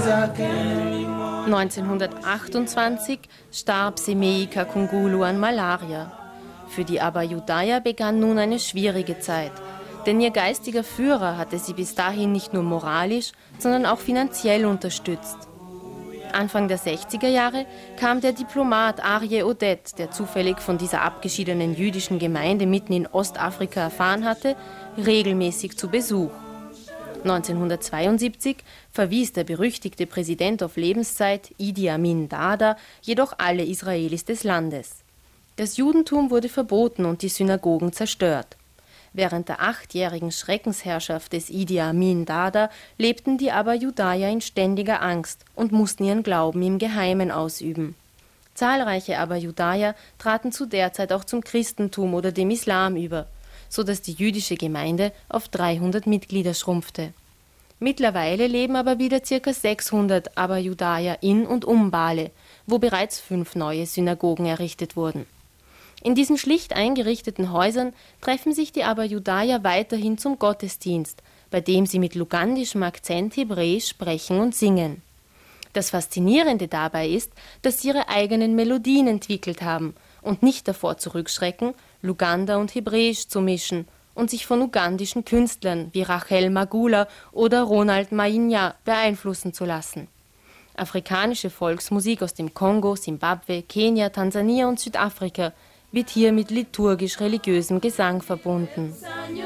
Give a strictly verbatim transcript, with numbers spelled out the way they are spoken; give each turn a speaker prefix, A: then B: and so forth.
A: neunzehnhundertachtundzwanzig starb Semei Kakungulu an Malaria. Für die Aba Yudaya begann nun eine schwierige Zeit, denn ihr geistiger Führer hatte sie bis dahin nicht nur moralisch, sondern auch finanziell unterstützt. Anfang der sechziger Jahre kam der Diplomat Aryeh Oded, der zufällig von dieser abgeschiedenen jüdischen Gemeinde mitten in Ostafrika erfahren hatte, regelmäßig zu Besuch. neunzehnhundertzweiundsiebzig verwies der berüchtigte Präsident auf Lebenszeit, Idi Amin Dada, jedoch alle Israelis des Landes. Das Judentum wurde verboten und die Synagogen zerstört. Während der achtjährigen Schreckensherrschaft des Idi Amin Dada lebten die Aba Yudaya in ständiger Angst und mussten ihren Glauben im Geheimen ausüben. Zahlreiche Aba Yudaya traten zu der Zeit auch zum Christentum oder dem Islam über, sodass die jüdische Gemeinde auf dreihundert Mitglieder schrumpfte. Mittlerweile leben aber wieder ca. sechshundert Aba Yudaya in und um Bale, wo bereits fünf neue Synagogen errichtet wurden. In diesen schlicht eingerichteten Häusern treffen sich die Aba Yudaya weiterhin zum Gottesdienst, bei dem sie mit lugandischem Akzent Hebräisch sprechen und singen. Das Faszinierende dabei ist, dass sie ihre eigenen Melodien entwickelt haben und nicht davor zurückschrecken, Luganda und Hebräisch zu mischen und sich von ugandischen Künstlern wie Rachel Magula oder Ronald Mainya beeinflussen zu lassen. Afrikanische Volksmusik aus dem Kongo, Simbabwe, Kenia, Tansania und Südafrika wird hier mit liturgisch-religiösem Gesang verbunden.